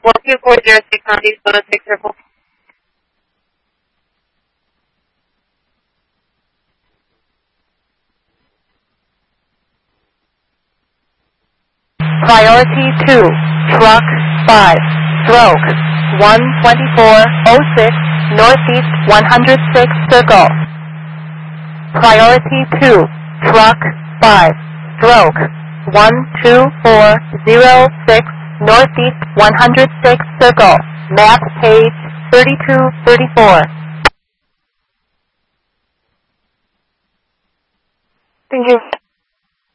1240 Northeast 106 Circle. Priority 2, Truck 5, Stroke 12406, Northeast 106 Circle. Priority 2, Truck 5, Stroke 12406, Northeast 106 Circle. Map page 3234. Thank you.